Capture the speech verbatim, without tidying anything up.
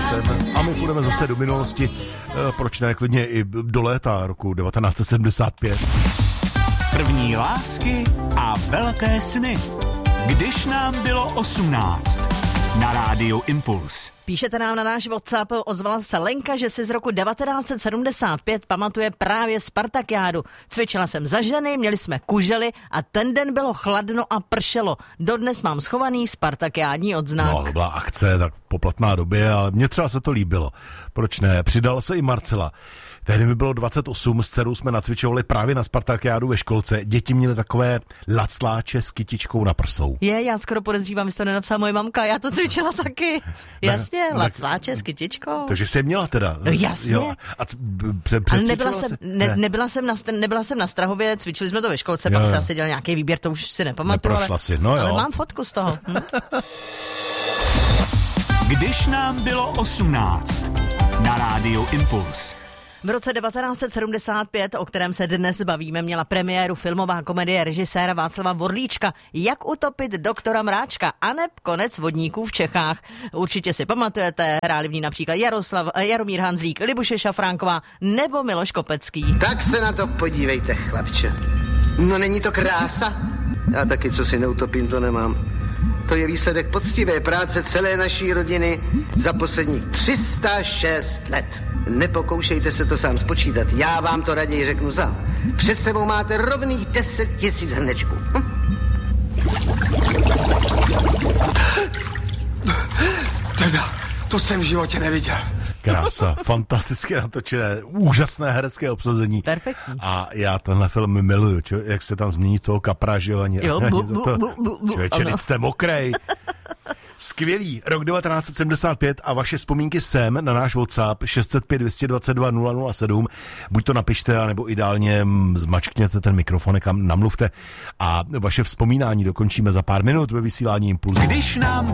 A my půjdeme zase do minulosti, proč ne, klidně i do léta roku devatenáct set sedmdesát pět. První lásky a velké sny. Když nám bylo osmnáct. Na rádiu Impuls. Píšete nám na náš WhatsApp, ozvala se Lenka, že si z roku devatenáct set sedmdesát pět pamatuje právě Spartakiádu. Cvičila jsem za ženy, měli jsme kužely a ten den bylo chladno a pršelo. Dodnes mám schovaný Spartakiádní odznak. No, byla akce, tak poplatná době, ale mně třeba se to líbilo. Proč ne? Přidala se i Marcela. Tehdy mi bylo dvacet osm, s dcerou jsme nacvičovali právě na Spartakiádu ve školce. Děti měly takové lacláče s kytičkou na prsou. Je, já skoro podezřívám, že to nenapsala moje mamka, já to cvičila taky. Jasně, ne, lacláče s kytičkou. Takže jsi měla teda. No jasně. Jo, a c- pře- ale nebyla jsem, se? ne, ne. nebyla, jsem na, nebyla jsem na Strahově, cvičili jsme to ve školce, jo, pak se asi dělal nějaký výběr, to už si nepamatuju. Neprošla ale, si, no jo. Ale mám fotku z toho. Hm? Když nám bylo osmnáct. Na rádiu Impuls. V roce devatenáct set sedmdesát pět, o kterém se dnes bavíme, měla premiéru filmová komedie režiséra Václava Vorlíčka Jak utopit doktora Mráčka aneb Konec vodníků v Čechách. Určitě si pamatujete, hráli v ní například Jaroslav, Jaromír Hanzlík, Libuše Šafránková nebo Miloš Kopecký. Tak se na to podívejte, chlapče. No není to krása? Já taky, co si neutopím, to nemám. To je výsledek poctivé práce celé naší rodiny za posledních tři sta šest let. Nepokoušejte se to sám spočítat, já vám to raději řeknu za. Před sebou máte rovných deset tisíc hrnečků. Hm? Teda, to jsem v životě neviděl. Krása, fantasticky natočené, úžasné herecké obsazení. Perfektní. A já tenhle film miluju, čo, jak se tam změní toho kapra, že jo, ani, Jo, bu, bu, to, bu, bu, bu, člověče, ano. teď jste mokrej. Skvělý, rok devatenáct set sedmdesát pět a vaše vzpomínky sem na náš WhatsApp šest set pět, dvě stě dvacet dva, nula nula sedm. Buď to napište, anebo ideálně zmačkněte ten mikrofon, někam namluvte a vaše vzpomínání dokončíme za pár minut ve vysílání Impulzu. Když nám